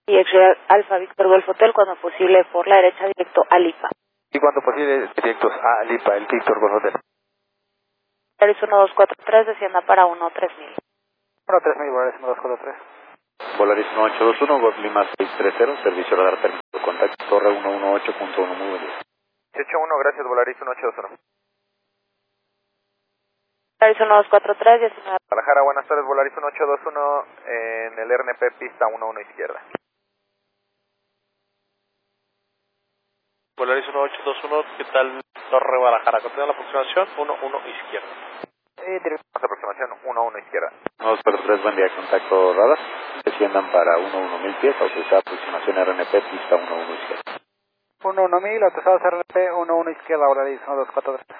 y X-Ray Alfa Víctor Golf Hotel, cuando posible por la derecha directo a Lipa. Y cuando posible directos a Lipa, el Víctor Golf Hotel. Volaris 1243, descienda para 13000. 13000, Volaris 1243. Volaris 1821, Golf Lima 630, servicio radar permitido, contacto torre 118.1, muy buen día. 181, gracias, Volaris 1821. Volaris 1243, 19. Guadalajara, buenas tardes, Volaris 1821 en el RNP pista 11 izquierda. Volaris 1821, ¿qué tal? Torre Guadalajara, continúa la aproximación 11 izquierda. Directo a aproximación 11 izquierda. 243, buen día, contacto radar, desciendan para 11000 pies, autorizada aproximación RNP pista 11 izquierda. 11000, autorizados RNP 11 izquierda, Volaris 1243.